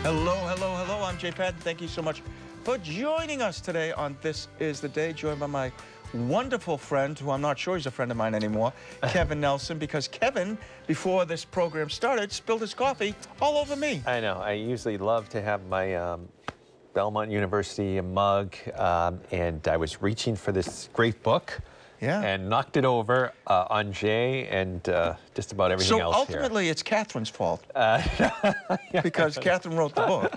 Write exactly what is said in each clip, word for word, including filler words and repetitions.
Hello, hello, hello. I'm Jay Patton. Thank you so much for joining us today on This Is the Day, joined by my wonderful friend, who I'm not sure he's a friend of mine anymore, Kevin Nelson, because Kevin, before this program started, spilled his coffee all over me. I know. I usually love to have my um, Belmont University mug, um, and I was reaching for this great book. Yeah. And knocked it over uh, on Jay and uh, just about everything so else here. So ultimately, it's Catherine's fault. Uh, yeah. Because Catherine wrote the book.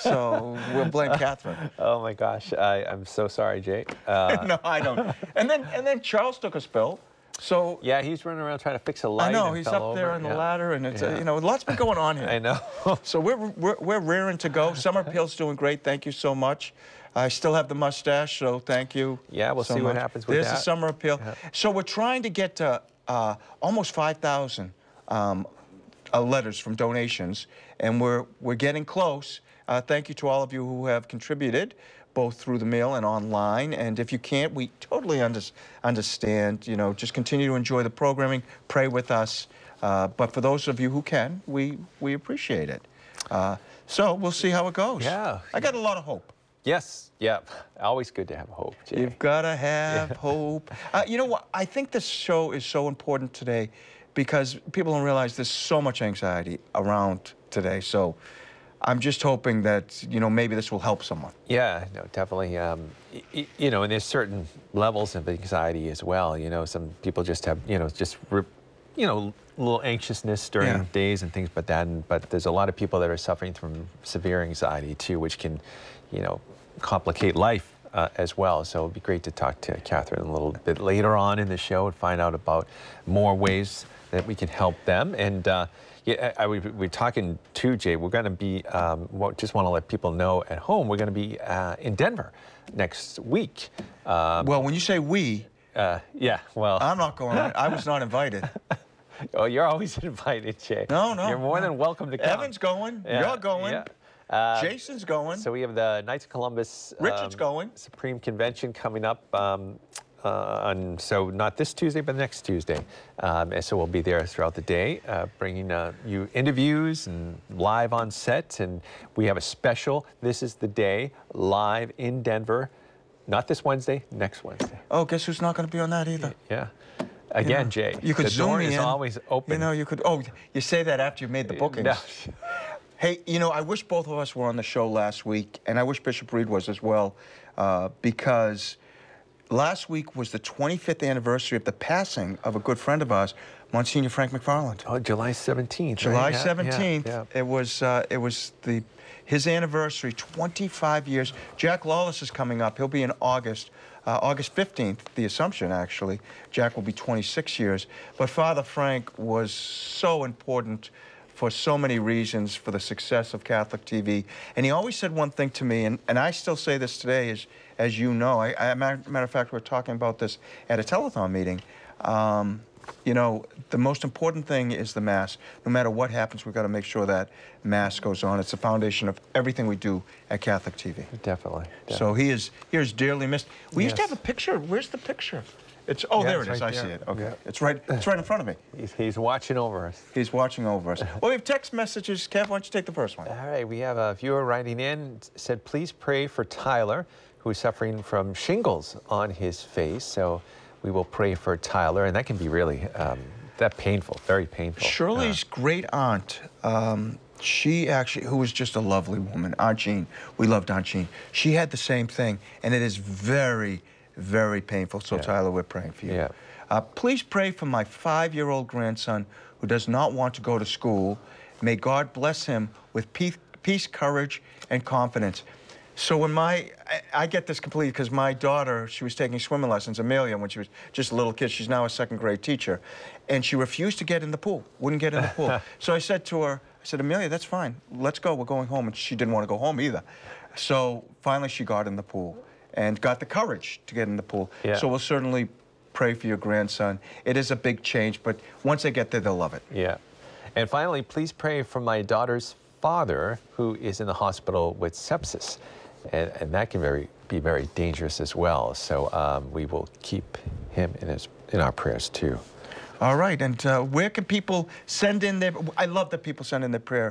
So we'll blame Catherine. Oh my gosh. I, I'm so sorry, Jay. Uh, no, I don't. And then, and then Charles took a spill. So yeah, he's running around trying to fix a light. I know, and he's fell up over. there on the yeah. ladder, and it's, yeah. uh, you know, lots been going on here. I know. So we're, we're, we're rearing to go. Summer Appeal's doing great. Thank you so much. I still have the mustache, so thank you. Yeah, we'll so see much. what happens with There's that. There's the Summer Appeal. Yeah. So we're trying to get to uh, almost five thousand um, uh, letters from donations, and we're, we're getting close. Uh, thank you to all of you who have contributed, both through the mail and online. And if you can't, we totally under, understand. You know, just continue to enjoy the programming, pray with us. Uh, but for those of you who can, we, we appreciate it. Uh, so we'll see how it goes. Yeah. I got a lot of hope. Yes, yeah. Always good to have hope, Jay. You've got to have yeah. hope. Uh, you know what? I think this show is so important today because people don't realize there's so much anxiety around today. So I'm just hoping that, you know, maybe this will help someone. Yeah, no, definitely. Um, y you know, and there's certain levels of anxiety as well. You know, some people just have, you know, just, you know, a little anxiousness during yeah. days and things like that. And, but there's a lot of people that are suffering from severe anxiety too, which can, you know, complicate life uh, as well. So it'd be great to talk to Catherine a little bit later on in the show and find out about more ways that we can help them. And uh, yeah, I, I, we're talking too, Jay. We're going to be, um, just want to let people know at home, we're going to be uh, in Denver next week. Um, well, when you say we, uh, yeah, well, I'm not going. I was not invited. Oh, you're always invited, Jay. No, no. You're more no. than welcome to come. Evan's going. Yeah, You're going. Yeah. Uh, Jason's going. So we have the Knights of Columbus Richard's um, going. Supreme Convention coming up. Um, uh, on, so not this Tuesday, but next Tuesday. Um, and so we'll be there throughout the day, uh, bringing uh, you interviews and live on set. And we have a special, This Is the Day, live in Denver. Not this Wednesday, next Wednesday. Oh, guess who's not going to be on that either? Yeah. Again, yeah. Jay, you could the zoom door me is in. always open. You know, you could, oh, you say that after you made the bookings. No. Hey, you know, I wish both of us were on the show last week, and I wish Bishop Reed was as well, uh, because last week was the twenty-fifth anniversary of the passing of a good friend of ours, Monsignor Frank McFarland. Oh, July seventeenth. July right? seventeenth. Yeah, yeah. It was, uh, it was the his anniversary, twenty-five years. Jack Lawless is coming up. He'll be in August. Uh, August fifteenth, the Assumption, actually. Jack will be twenty-six years. But Father Frank was so important for so many reasons for the success of Catholic T V. And he always said one thing to me, and, and I still say this today, as, as you know. I, I, matter of fact, we we're talking about this at a telethon meeting. Um, you know, the most important thing is the Mass. No matter what happens, we've got to make sure that Mass goes on. It's the foundation of everything we do at Catholic T V. Definitely. definitely. So he is, he is dearly missed. We yes. used to have a picture. Where's the picture? It's oh, yeah, there it's it is. right I there. see it. Okay, yeah. it's right. It's right in front of me. He's, he's watching over us. He's watching over us. Well, we have text messages. Kev, why don't you take the first one? All right, we have a viewer writing in, said, please pray for Tyler, who is suffering from shingles on his face. So we will pray for Tyler, and that can be really um, that painful, very painful. Shirley's uh, great aunt, um, she actually, who was just a lovely woman, Aunt Jean. We loved Aunt Jean. She had the same thing, and it is very, very painful. So, yeah. Tyler, we're praying for you. Yeah. Uh, please pray for my five-year-old grandson who does not want to go to school. May God bless him with peace, peace courage, and confidence. So when my, I, I get this completely because my daughter, she was taking swimming lessons, Amelia, when she was just a little kid. She's now a second grade teacher. And she refused to get in the pool, wouldn't get in the pool. So I said to her, I said, Amelia, that's fine. Let's go. We're going home. And she didn't want to go home either. So finally she got in the pool and got the courage to get in the pool. Yeah. So we'll certainly pray for your grandson. It is a big change, but once they get there, they'll love it. Yeah. And finally, please pray for my daughter's father, who is in the hospital with sepsis. And, and that can very, be very dangerous as well. So um, we will keep him in, his, in our prayers too. All right, and uh, where can people send in their, I love that people send in their prayer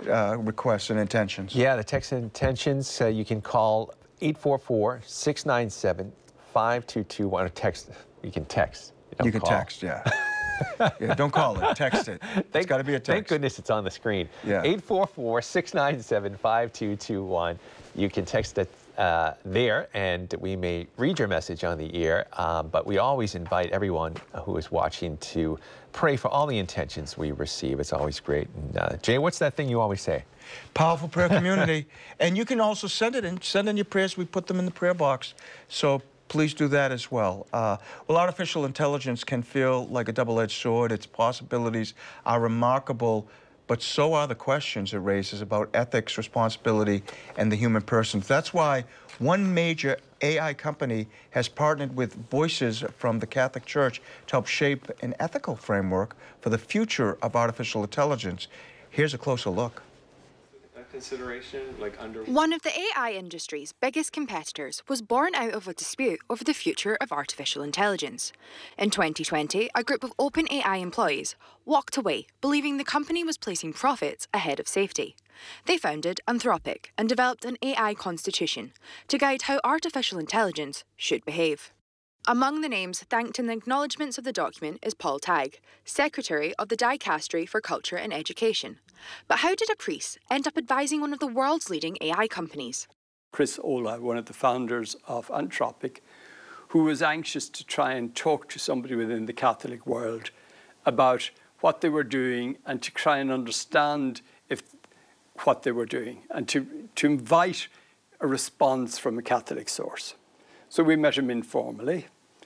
uh, requests and intentions. Yeah, the text intentions, uh, you can call eight four four, six nine seven, five two two one, or text. You can text. You, You can call. text, yeah. Yeah, don't call it, text it. It's got to be a text. Thank goodness it's on the screen. Yeah. eight four four, six nine seven, five two two one. You can text it uh, there, and we may read your message on the air, um, but we always invite everyone who is watching to pray for all the intentions we receive. It's always great. And, uh, Jay, what's that thing you always say? Powerful prayer community. And you can also send it in. Send in your prayers. We put them in the prayer box. So please do that as well. Uh, well, artificial intelligence can feel like a double-edged sword. Its possibilities are remarkable, but so are the questions it raises about ethics, responsibility, and the human person. That's why one major A I company has partnered with voices from the Catholic Church to help shape an ethical framework for the future of artificial intelligence. Here's a closer look. Consideration, like under One of the A I industry's biggest competitors was born out of a dispute over the future of artificial intelligence. In twenty twenty, a group of OpenAI employees walked away, believing the company was placing profits ahead of safety. They founded Anthropic and developed an A I constitution to guide how artificial intelligence should behave. Among the names thanked in the acknowledgements of the document is Paul Tagg, Secretary of the Dicastery for Culture and Education. But how did a priest end up advising one of the world's leading A I companies? Chris Olah, one of the founders of Anthropic, who was anxious to try and talk to somebody within the Catholic world about what they were doing and to try and understand if what they were doing and to, to invite a response from a Catholic source. So we met him informally,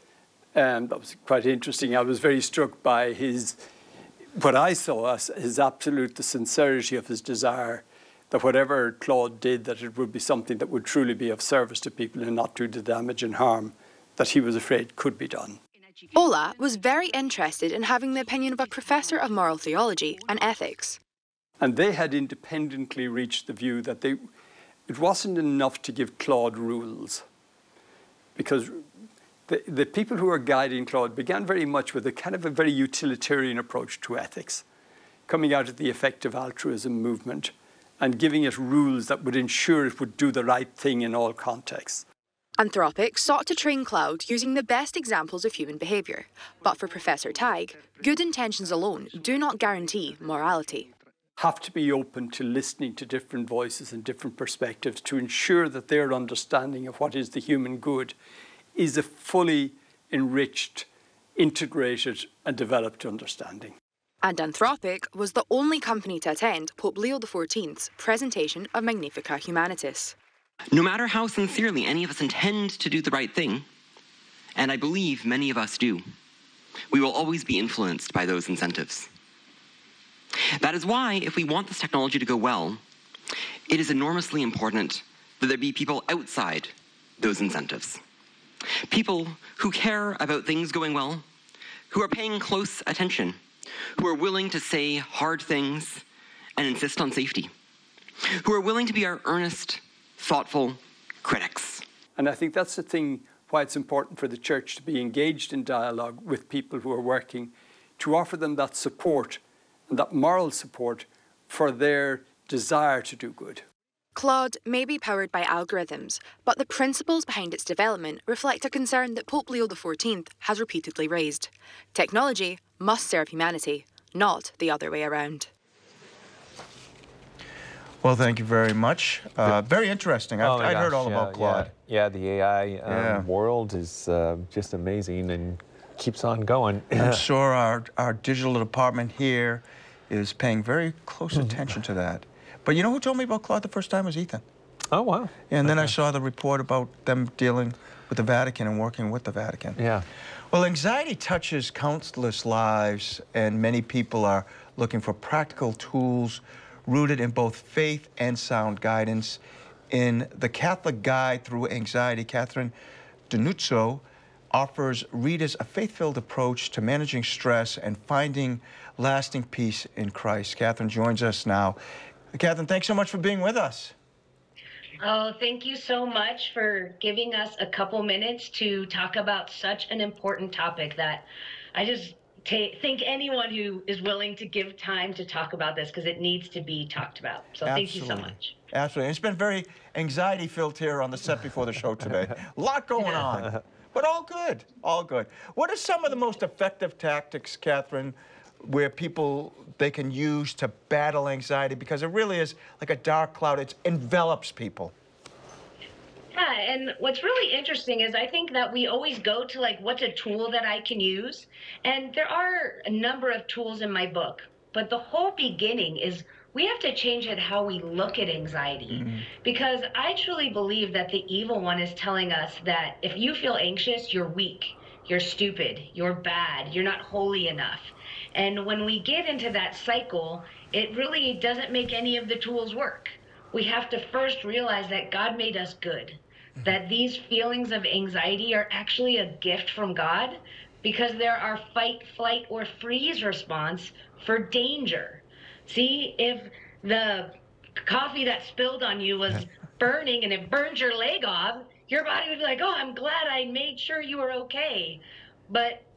and that was quite interesting. I was very struck by his, what I saw as his absolute, the sincerity of his desire that whatever Claude did, that it would be something that would truly be of service to people and not do the damage and harm that he was afraid could be done. Olah was very interested in having the opinion of a professor of moral theology and ethics. And they had independently reached the view that they, it wasn't enough to give Claude rules, because the, the people who were guiding Claude began very much with a kind of a very utilitarian approach to ethics, coming out of the effective altruism movement and giving it rules that would ensure it would do the right thing in all contexts. Anthropic sought to train Claude using the best examples of human behaviour. But for Professor Tagg, good intentions alone do not guarantee morality. Have to be open to listening to different voices and different perspectives to ensure that their understanding of what is the human good is a fully enriched, integrated and developed understanding. And Anthropic was the only company to attend Pope Leo the fourteenth's presentation of Magnificat Humanitas. No matter how sincerely any of us intend to do the right thing, and I believe many of us do, we will always be influenced by those incentives. That is why, if we want this technology to go well, it is enormously important that there be people outside those incentives. People who care about things going well, who are paying close attention, who are willing to say hard things and insist on safety, who are willing to be our earnest, thoughtful critics. And I think that's the thing why it's important for the church to be engaged in dialogue with people who are working, to offer them that support and that moral support for their desire to do good. Claude may be powered by algorithms, but the principles behind its development reflect a concern that Pope Leo the fourteenth has repeatedly raised. Technology must serve humanity, not the other way around. Well, thank you very much. Uh, very interesting. I've, Oh my I'd heard gosh, all yeah, about Claude. Yeah, yeah the A I um, Yeah. world is uh, just amazing and keeps on going. I'm sure our, our digital department here is paying very close attention to that. But you know who told me about Claude the first time was Ethan. Oh, wow. And then I Okay. saw the report about them dealing with the Vatican and working with the Vatican. Yeah. Well, anxiety touches countless lives, and many people are looking for practical tools rooted in both faith and sound guidance. In The Catholic Guide Through Anxiety, Catherine Denuzzo offers readers a faith-filled approach to managing stress and finding lasting peace in Christ. Catherine joins us now. Catherine, thanks so much for being with us. Oh, thank you so much for giving us a couple minutes to talk about such an important topic that I just ta- thank anyone who is willing to give time to talk about this because it needs to be talked about. So thank you so Absolutely. much. Absolutely. It's been very anxiety-filled here on the set before the show today. A lot going on, but all good, all good. What are some of the most effective tactics, Catherine, where people, they can use to battle anxiety? Because it really is like a dark cloud. It envelops people. Yeah, and what's really interesting is I think that we always go to like, what's a tool that I can use? And there are a number of tools in my book, but the whole beginning is we have to change it how we look at anxiety. Mm-hmm. Because I truly believe that the evil one is telling us that if you feel anxious, you're weak, you're stupid, you're bad, you're not holy enough. And when we get into that cycle, it really doesn't make any of the tools work. We have to first realize that God made us good, that these feelings of anxiety are actually a gift from God because they're our fight, flight, or freeze response for danger. See, if the coffee that spilled on you was burning and it burned your leg off, your body would be like, oh, I'm glad I made sure you were okay. But